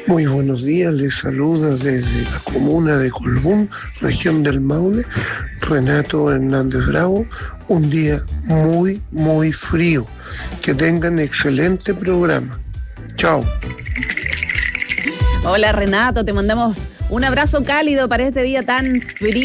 Muy buenos días, les saluda desde la comuna de Colbún, región del Maule, Renato Hernández Bravo. Un día muy frío. Que tengan excelente programa. Chao. Hola Renato, te mandamos un abrazo cálido para este día tan frío.